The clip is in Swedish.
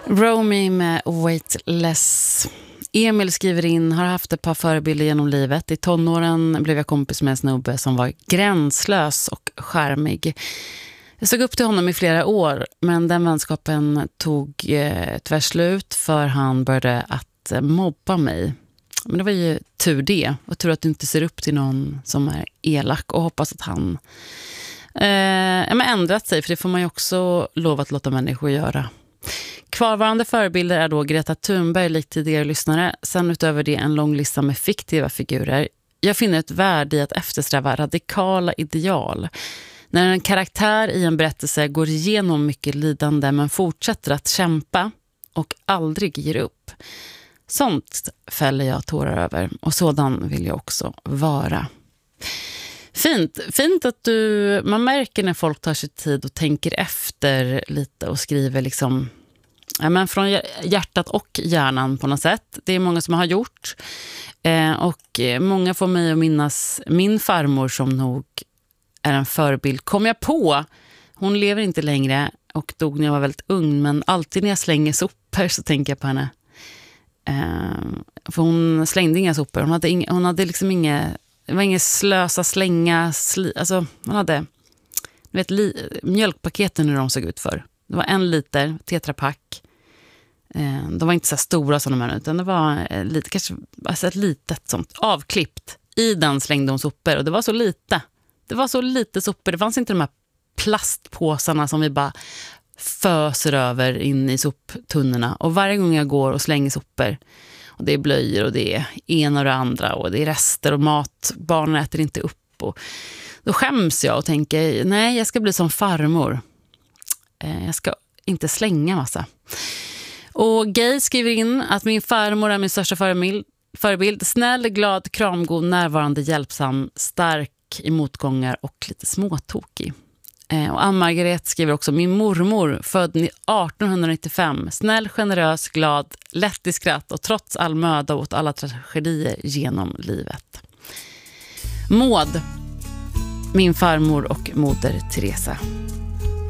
Romy med Weightless. Emil skriver in, har haft ett par förebilder genom livet. I tonåren blev jag kompis med en snubbe som var gränslös och charmig. Jag såg upp till honom i flera år, men den vänskapen tog tyvärr slut för han började att mobba mig. Men det var ju tur det. Och tur att du inte ser upp till någon som är elak och hoppas att han ändrat sig, för det får man ju också lov att låta människor göra. Kvarvarande förebilder är då Greta Thunberg, likt tidigare lyssnare. Sen utöver det en lång lista med fiktiva figurer. Jag finner ett värde i att eftersträva radikala ideal. När en karaktär i en berättelse går igenom mycket lidande men fortsätter att kämpa och aldrig ger upp. Sånt fäller jag tårar över, och sådan vill jag också vara. Fint att man märker när folk tar sig tid och tänker efter lite och skriver liksom, från hjärtat och hjärnan på något sätt. Det är många som har gjort. Och många får mig att minnas min farmor som nog är en förebild. Kom jag på, hon lever inte längre och dog när jag var väldigt ung, men alltid när jag slänger sopor så tänker jag på henne. För hon slängde inga sopor. Hon hade liksom det var inget slösa, slänga, alltså hon hade mjölkpaketen hur de såg ut för. Det var 1 liter tetrapack. De var inte så stora som de här, utan det var lite, kanske ett litet sånt avklippt. I den slängde hon sopor, och det var så lite. Det var så lite sopor. Det fanns inte de här plastpåsarna som vi bara föser över in i soptunnorna. Och varje gång jag går och slänger sopor, och det är blöjor och det är ena och det andra och det är rester och mat, barnen äter inte upp, och då skäms jag och tänker, nej, jag ska bli som farmor. Jag ska inte slänga massa. Och Gay skriver in att min farmor är min största förebild. Snäll, glad, kramgod, närvarande, hjälpsam, stark i motgångar och lite småtokig. Och Ann-Margaret skriver också, min mormor född 1895, snäll, generös, glad, lätt i skratt och trots all möda åt alla tragedier genom livet. Maud, min farmor och moder Teresa.